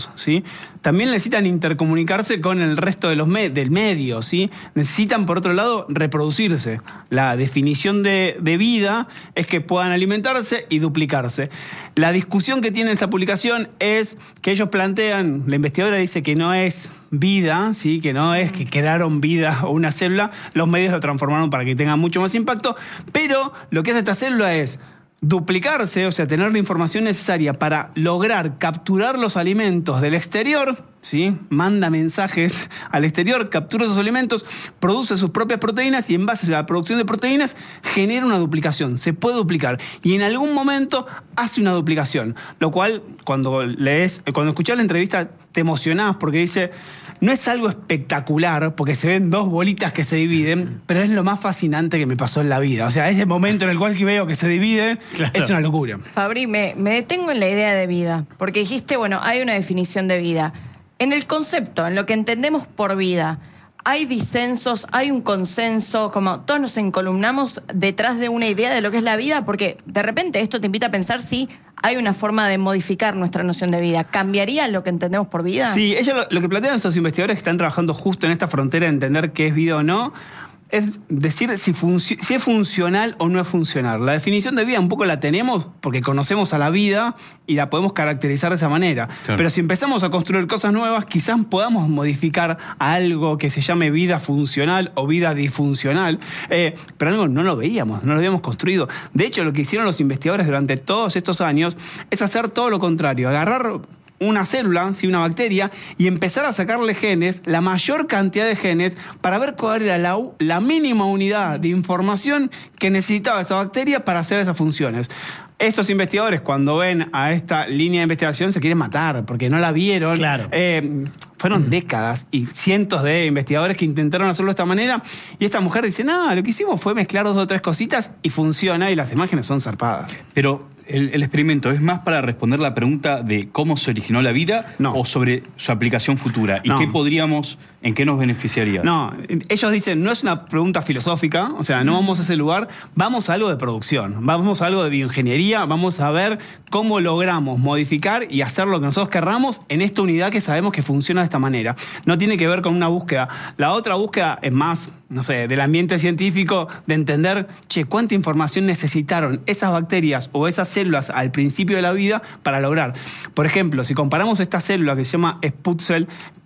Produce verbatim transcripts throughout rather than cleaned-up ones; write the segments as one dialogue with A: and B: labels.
A: ¿sí? También necesitan intercomunicarse con el resto de los me del medio, ¿sí? Necesitan, por otro lado, reproducirse. La definición de, de vida es que puedan alimentarse y duplicarse. La discusión que tiene esta publicación es que ellos plantean, la investigadora dice que no es vida, ¿sí? Que no es que crearon vida o una célula, los medios lo transformaron para que tenga mucho más impacto, pero lo que hace esta célula es duplicarse, o sea, tener la información necesaria para lograr capturar los alimentos del exterior, ¿sí? Manda mensajes al exterior, captura esos alimentos, produce sus propias proteínas y en base a la producción de proteínas genera una duplicación, se puede duplicar y en algún momento hace una duplicación, lo cual cuando lees, cuando escuchás la entrevista te emocionás porque dice, no es algo espectacular porque se ven dos bolitas que se dividen, pero es lo más fascinante que me pasó en la vida. O sea, ese momento en el cual veo que se dividen, claro, es una locura.
B: Fabri, me, me detengo en la idea de vida, porque dijiste, bueno, hay una definición de vida. En el concepto, en lo que entendemos por vida, hay disensos, hay un consenso, como todos nos encolumnamos detrás de una idea de lo que es la vida, porque de repente esto te invita a pensar si hay una forma de modificar nuestra noción de vida. ¿Cambiaría lo que entendemos por vida?
A: Sí, ellos lo, lo que plantean estos investigadores que están trabajando justo en esta frontera de entender qué es vida o no, es decir si, si es funcional o no es funcional. La definición de vida un poco la tenemos porque conocemos a la vida y la podemos caracterizar de esa manera. Claro. Pero si empezamos a construir cosas nuevas, quizás podamos modificar a algo que se llame vida funcional o vida disfuncional. Eh, pero algo no lo veíamos, no lo habíamos construido. De hecho, lo que hicieron los investigadores durante todos estos años es hacer todo lo contrario, agarrar una célula, ¿sí? Una bacteria, y empezar a sacarle genes, la mayor cantidad de genes, para ver cuál era la, la mínima unidad de información que necesitaba esa bacteria para hacer esas funciones. Estos investigadores, cuando ven a esta línea de investigación, se quieren matar, porque no la vieron.
C: Claro.
A: Eh, fueron décadas y cientos de investigadores que intentaron hacerlo de esta manera, y esta mujer dice, no, lo que hicimos fue mezclar dos o tres cositas y funciona, y las imágenes son zarpadas.
D: Pero el, el experimento es más para responder la pregunta de cómo se originó la vida,
A: no,
D: o sobre su aplicación futura. ¿Y no, qué podríamos, en qué nos beneficiaría?
A: No, ellos dicen, no es una pregunta filosófica, o sea, no vamos a ese lugar, vamos a algo de producción, vamos a algo de bioingeniería, vamos a ver cómo logramos modificar y hacer lo que nosotros querramos en esta unidad que sabemos que funciona de esta manera. No tiene que ver con una búsqueda. La otra búsqueda es más, no sé, del ambiente científico, de entender, che, cuánta información necesitaron esas bacterias o esas células al principio de la vida para lograr. Por ejemplo, si comparamos esta célula que se llama Sputzel,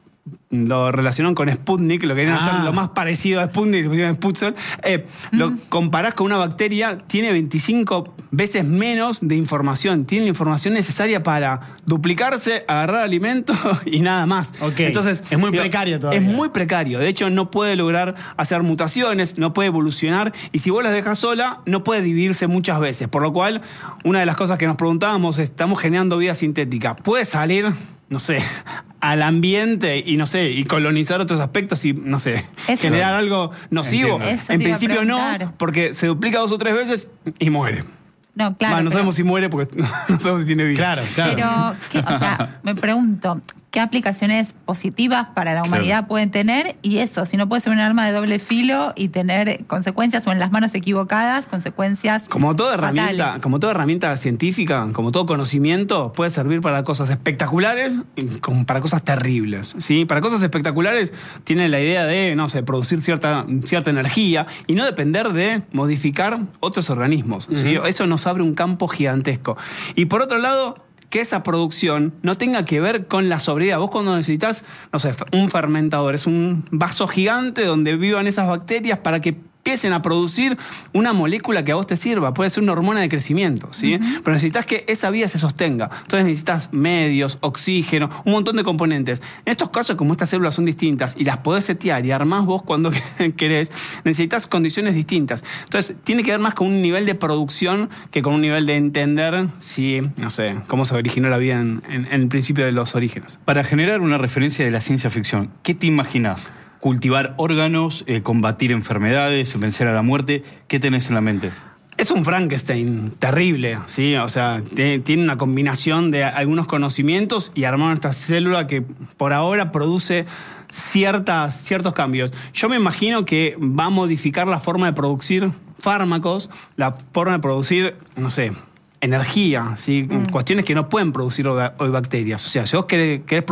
A: lo relacionan con Sputnik, lo querían ah. hacer lo más parecido a Sputnik, Sputzel, eh, mm. lo comparás con una bacteria, tiene veinticinco veces menos de información, tiene la información necesaria para duplicarse, agarrar alimento y nada más.
C: Okay.
A: Entonces,
C: es muy precario todavía.
A: Es muy precario, de hecho no puede lograr hacer mutaciones, no puede evolucionar, y si vos la dejas sola, no puede dividirse muchas veces, por lo cual, una de las cosas que nos preguntábamos es, estamos generando vida sintética, ¿puede salir, no sé, al ambiente y no sé, y colonizar otros aspectos y no sé, eso, generar algo nocivo? En principio no, porque se duplica dos o tres veces y muere.
E: No, claro.
A: Va, no
E: pero...
A: sabemos si muere porque no sabemos si tiene vida.
C: Claro, claro.
E: Pero, ¿qué, o sea, me pregunto, ¿qué aplicaciones positivas para la humanidad claro. pueden tener? Y eso, si no puede ser un arma de doble filo y tener consecuencias o en las manos equivocadas, consecuencias
A: como toda
E: fatales.
A: herramienta, como toda herramienta científica, como todo conocimiento, puede servir para cosas espectaculares y como para cosas terribles, ¿sí? Para cosas espectaculares tiene la idea de, no sé, producir cierta, cierta energía y no depender de modificar otros organismos, ¿sí? Uh-huh. Eso nos abre un campo gigantesco. Y por otro lado, que esa producción no tenga que ver con la sobriedad. Vos cuando necesitas, no sé, un fermentador, es un vaso gigante donde vivan esas bacterias para que empiecen a producir una molécula que a vos te sirva. Puede ser una hormona de crecimiento, ¿sí? Uh-huh. Pero necesitas que esa vida se sostenga. Entonces necesitas medios, oxígeno, un montón de componentes. En estos casos, como estas células son distintas y las podés setear y armás vos cuando querés, necesitas condiciones distintas. Entonces tiene que ver más con un nivel de producción que con un nivel de entender si, no sé, cómo se originó la vida en, en, en el principio de los orígenes.
D: Para generar una referencia de la ciencia ficción, ¿qué te imaginás? Cultivar órganos, eh, combatir enfermedades, vencer a la muerte. ¿Qué tenés en la mente?
A: Es un Frankenstein terrible, ¿sí? O sea, tiene una combinación de algunos conocimientos y armaron esta célula que por ahora produce ciertas, ciertos cambios. Yo me imagino que va a modificar la forma de producir fármacos, la forma de producir, no sé, energía, ¿sí? Mm. Cuestiones que no pueden producir hoy bacterias. O sea, si vos querés, querés